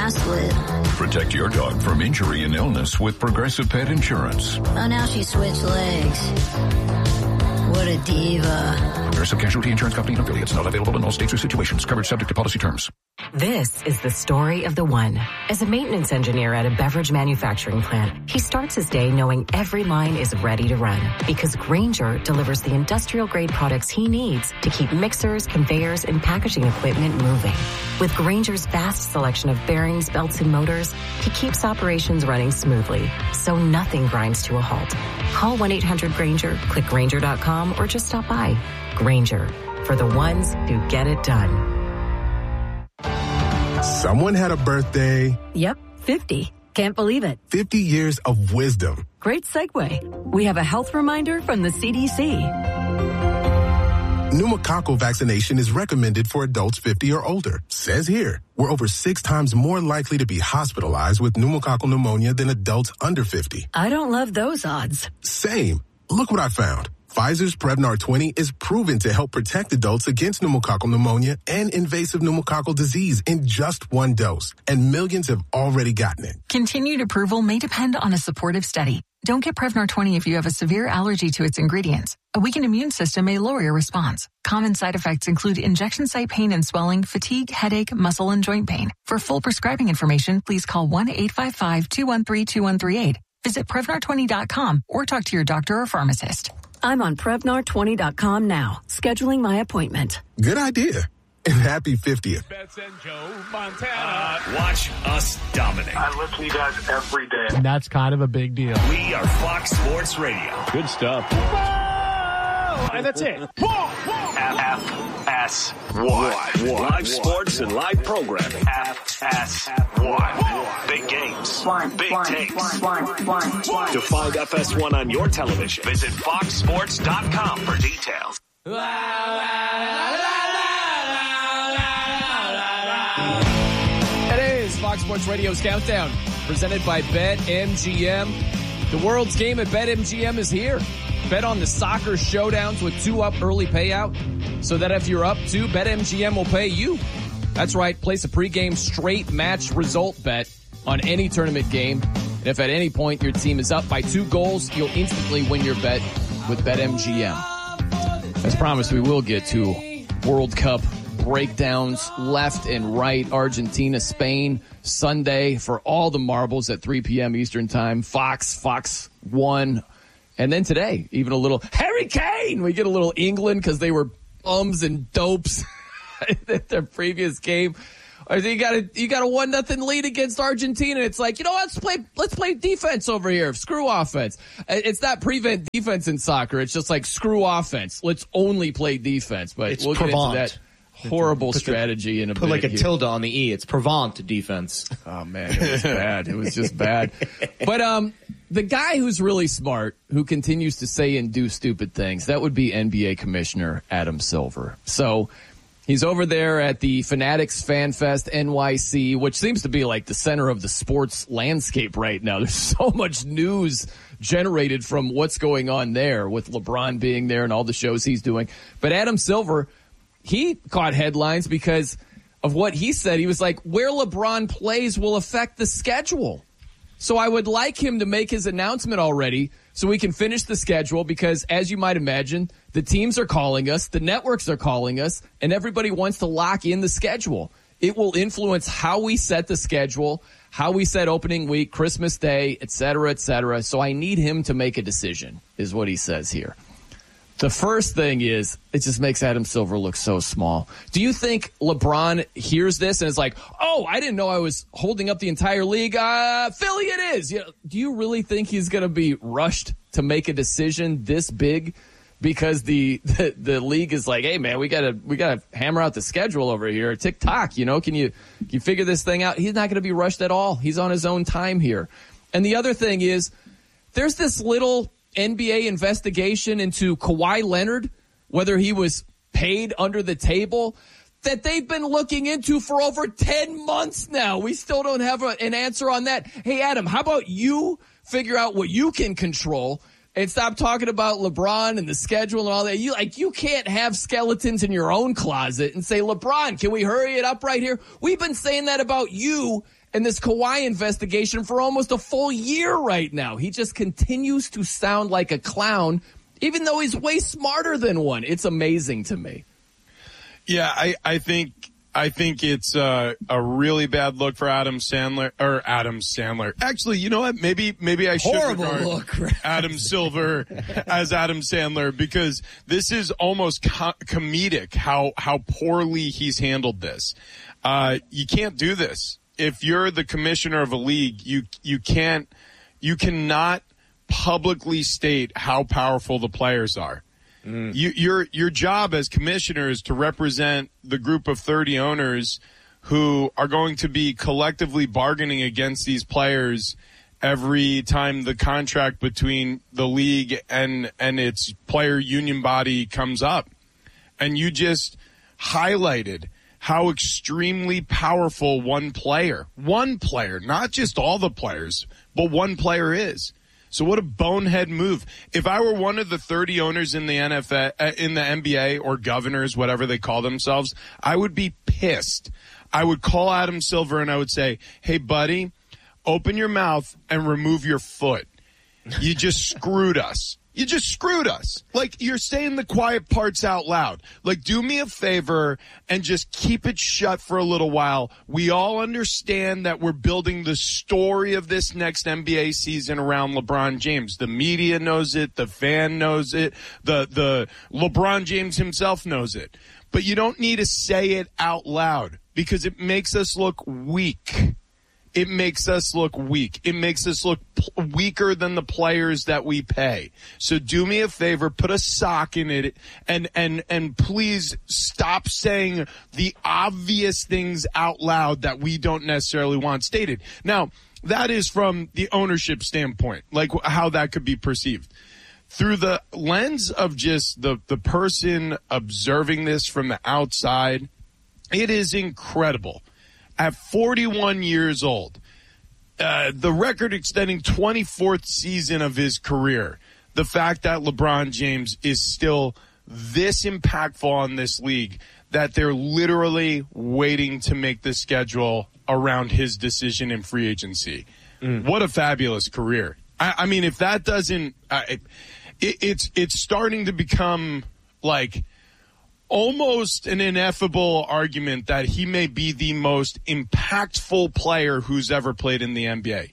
mask lit. Protect your dog from injury and illness with Progressive Pet Insurance. Oh, now she switched legs. What a diva. Progressive Casualty Insurance Company and affiliates. Not available in all states or situations. Coverage subject to policy terms. This is the story of the one. As a maintenance engineer at a beverage manufacturing plant, he starts his day knowing every line is ready to run because Grainger delivers the industrial-grade products he needs to keep mixers, conveyors, and packaging equipment moving. With Grainger's vast selection of bearings, belts, and motors, he keeps operations running smoothly, so nothing grinds to a halt. Call 1-800-GRAINGER, click Grainger.com, or just stop by. Grainger, for the ones who get it done. Someone had a birthday. Yep, 50. Can't believe it. 50 years of wisdom. Great segue. We have a health reminder from the CDC. Pneumococcal vaccination is recommended for adults 50 or older. Says here, we're over 6 times more likely to be hospitalized with pneumococcal pneumonia than adults under 50. I don't love those odds. Same. Look what I found. Pfizer's Prevnar 20 is proven to help protect adults against pneumococcal pneumonia and invasive pneumococcal disease in just 1 dose. And millions have already gotten it. Continued approval may depend on a supportive study. Don't get Prevnar 20 if you have a severe allergy to its ingredients. A weakened immune system may lower your response. Common side effects include injection site pain and swelling, fatigue, headache, muscle, and joint pain. For full prescribing information, please call 1-855-213-2138. Visit Prevnar20.com or talk to your doctor or pharmacist. I'm on Prevnar20.com now, scheduling my appointment. Good idea. And happy 50th. Bets and Joe Montana. Watch us dominate. I listen to you guys every day. And that's kind of a big deal. We are Fox Sports Radio. Good stuff. Whoa! And that's it. FS1. Live sports and live programming. FS1. Big games. Big takes. To find FS1 on your television, visit foxsports.com for details. It is Fox Sports Radio's Countdown, presented by BetMGM. The world's game at BetMGM is here. Bet on the soccer showdowns with 2-up early payout, so that if you're up 2, BetMGM will pay you. That's right. Place a pregame straight match result bet on any tournament game. And if at any point your team is up by 2 goals, you'll instantly win your bet with BetMGM. As promised, we will get to World Cup breakdowns left and right. Argentina, Spain, Sunday for all the marbles at 3 p.m. Eastern time. Fox 1. And then today, even a little Harry Kane. We get a little England because they were bums and dopes at their previous game. Or you got a 1-0 lead against Argentina. It's like, let's play defense over here. Screw offense. It's not prevent defense in soccer. It's just like screw offense. Let's only play defense. But we'll get into that horrible strategy in a bit. Put like a tilde on the E. It's Provence defense. Oh man, it was bad. It was just bad. But the guy who's really smart, who continues to say and do stupid things, that would be NBA Commissioner Adam Silver. So he's over there at the Fanatics Fan Fest NYC, which seems to be like the center of the sports landscape right now. There's so much news generated from what's going on there, with LeBron being there and all the shows he's doing. But Adam Silver, he caught headlines because of what he said. He was like, where LeBron plays will affect the schedule. So I would like him to make his announcement already so we can finish the schedule, because as you might imagine, the teams are calling us, the networks are calling us, and everybody wants to lock in the schedule. It will influence how we set the schedule, how we set opening week, Christmas Day, et cetera, et cetera. So I need him to make a decision, is what he says here. The first thing is, it just makes Adam Silver look so small. Do you think LeBron hears this and is like, oh, I didn't know I was holding up the entire league. Philly it is. Do you really think he's going to be rushed to make a decision this big because the league is like, hey, man, we gotta hammer out the schedule over here. Tick-tock, can you figure this thing out? He's not going to be rushed at all. He's on his own time here. And the other thing is, there's this little NBA investigation into Kawhi Leonard, whether he was paid under the table, that they've been looking into for over 10 months now. We still don't have an answer on that. Hey, Adam, how about you figure out what you can control and stop talking about LeBron and the schedule and all that? You can't have skeletons in your own closet and say, LeBron, can we hurry it up right here? We've been saying that about you and this Kawhi investigation for almost a full year right now. He just continues to sound like a clown, even though he's way smarter than one. It's amazing to me. Yeah, I think it's a really bad look for Adam Sandler. Actually, you know what? Maybe I should regard Adam Silver as Adam Sandler, because this is almost comedic how poorly he's handled this. You can't do this. If you're the commissioner of a league, you cannot publicly state how powerful the players are. Your job as commissioner is to represent the group of 30 owners who are going to be collectively bargaining against these players every time the contract between the league and its player union body comes up. And you just highlighted how extremely powerful one player, not just all the players, but one player is. So what a bonehead move. If I were one of the 30 owners in the NFL, in the NBA, or governors, whatever they call themselves, I would be pissed. I would call Adam Silver and I would say, hey, buddy, open your mouth and remove your foot. You just screwed us. You just screwed us. Like, you're saying the quiet parts out loud. Like, do me a favor and just keep it shut for a little while. We all understand that we're building the story of this next NBA season around LeBron James. The media knows it. The fan knows it. The LeBron James himself knows it. But you don't need to say it out loud, because it makes us look weak. It makes us look weak. It makes us look weaker than the players that we pay. So do me a favor, put a sock in it, and please stop saying the obvious things out loud that we don't necessarily want stated. Now, that is from the ownership standpoint, like how that could be perceived. Through the lens of just the person observing this from the outside, it is incredible. At 41 years old, the record-extending 24th season of his career, the fact that LeBron James is still this impactful on this league, that they're literally waiting to make the schedule around his decision in free agency. What a fabulous career. I mean, if that doesn't, it's starting to become like almost an ineffable argument that he may be the most impactful player who's ever played in the NBA.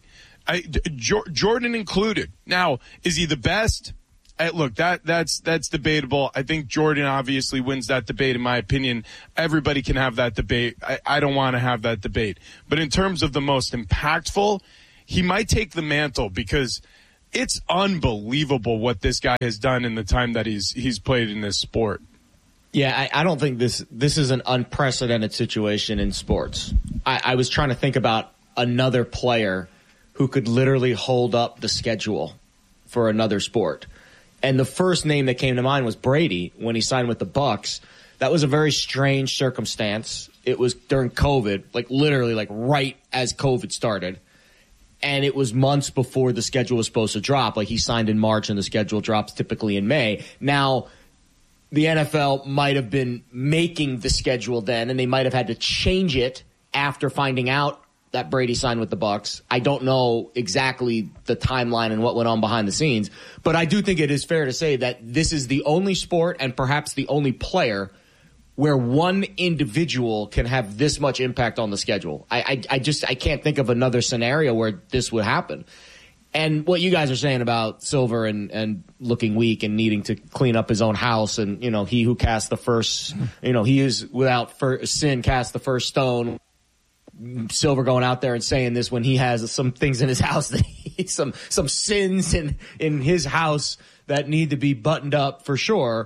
Jordan included. Now, is he the best? Look, that's debatable. I think Jordan obviously wins that debate, in my opinion. Everybody can have that debate. I don't want to have that debate. But in terms of the most impactful, he might take the mantle, because it's unbelievable what this guy has done in the time that he's played in this sport. Yeah, I don't think this is an unprecedented situation in sports. I was trying to think about another player who could literally hold up the schedule for another sport. And the first name that came to mind was Brady when he signed with the Bucks. That was a very strange circumstance. It was during COVID, like literally like right as COVID started. And it was months before the schedule was supposed to drop. Like, he signed in March and the schedule drops typically in May. Now, the NFL might have been making the schedule then, and they might have had to change it after finding out that Brady signed with the Bucks. I don't know exactly the timeline and what went on behind the scenes, but I do think it is fair to say that this is the only sport, and perhaps the only player, where one individual can have this much impact on the schedule. I can't think of another scenario where this would happen. And what you guys are saying about Silver and looking weak and needing to clean up his own house, and, he who cast the first, he is without sin cast the first stone. Silver going out there and saying this when he has some things in his house, some sins in his house that need to be buttoned up for sure,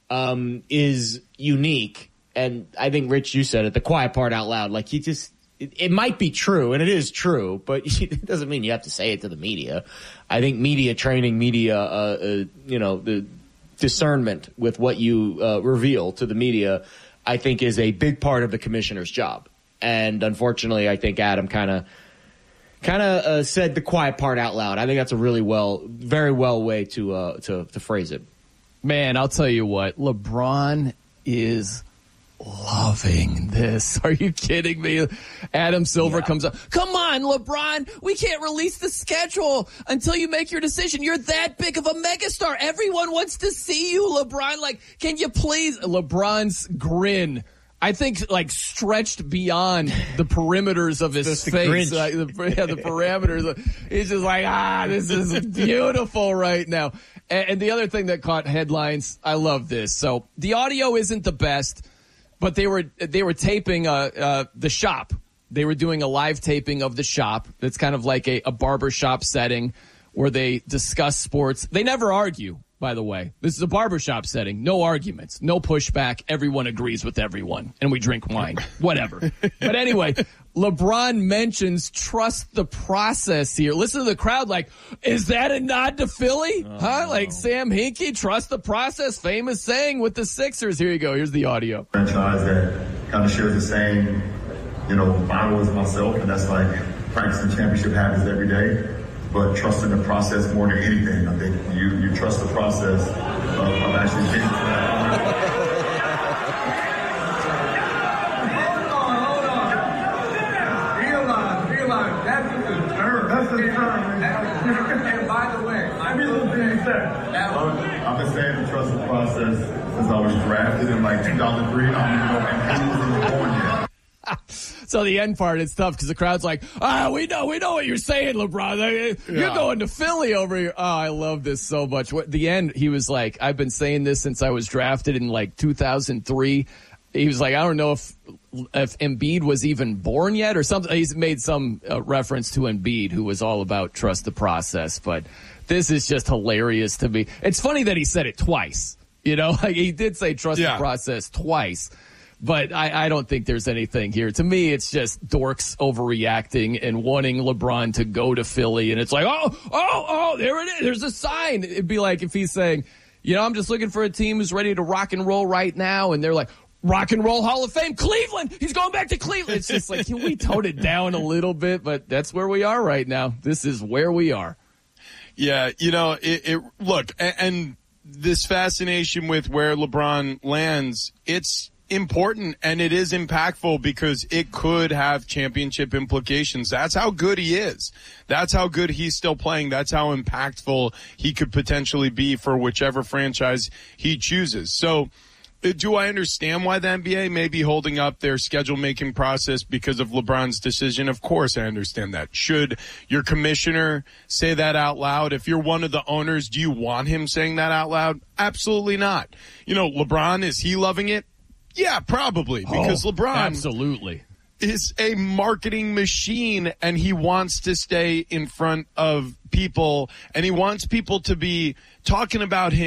is unique. And I think, Rich, you said it, the quiet part out loud. Like, he just, it might be true, and it is true, but it doesn't mean you have to say it to the media. I think media training, the discernment with what you reveal to the media, I think, is a big part of the commissioner's job. And unfortunately, I think Adam kind of said the quiet part out loud. I think that's a very well way to phrase it. Man, I'll tell you what, LeBron is loving this. Are you kidding me? Adam Silver comes up. Come on, LeBron. We can't release the schedule until you make your decision. You're that big of a megastar. Everyone wants to see you, LeBron. Like, can you please? LeBron's grin, I think, like, stretched beyond the perimeters of his face. The parameters. He's just like, this is beautiful right now. And the other thing that caught headlines, I love this. So the audio isn't the best, but they were taping the shop. They were doing a live taping of the shop. It's kind of like a barbershop setting where they discuss sports. They never argue, by the way. This is a barbershop setting. No arguments. No pushback. Everyone agrees with everyone. And we drink wine. Whatever. But anyway, LeBron mentions trust the process here. Listen to the crowd like, is that a nod to Philly? Like Sam Hinkie, trust the process, famous saying with the Sixers. Here you go. Here's the audio. Franchise that kind of shares the same, Bible as myself, and that's like practicing championship habits every day. But trusting the process more than anything. I think you trust the process of actually getting to that point. Hold on. Realize. That's the term. And by the way, I've been saying to trust the process since I was drafted in like 2003. I don't even know if he was even born yet. So the end part, it's tough because the crowd's like, we know what you're saying, LeBron. You're going to Philly over here. Oh, I love this so much. The end, he was like, I've been saying this since I was drafted in like 2003. He was like, I don't know if Embiid was even born yet or something. He's made some reference to Embiid, who was all about trust the process. But this is just hilarious to me. It's funny that he said it twice. Like he did say trust the process twice. But I don't think there's anything here. To me, it's just dorks overreacting and wanting LeBron to go to Philly. And it's like, there it is. There's a sign. It'd be like if he's saying, I'm just looking for a team who's ready to rock and roll right now. And they're like, Rock and Roll Hall of Fame, Cleveland. He's going back to Cleveland. It's just like, can we tone it down a little bit? But that's where we are right now. This is where we are. Yeah, look, and this fascination with where LeBron lands, it's important and it is impactful because it could have championship implications. That's how good he is. That's how good he's still playing. That's how impactful he could potentially be for whichever franchise he chooses. So do I understand why the NBA may be holding up their schedule-making process because of LeBron's decision? Of course I understand that. Should your commissioner say that out loud? If you're one of the owners, do you want him saying that out loud? Absolutely not. LeBron, is he loving it? Yeah, probably, because LeBron absolutely is a marketing machine, and he wants to stay in front of people, and he wants people to be talking about him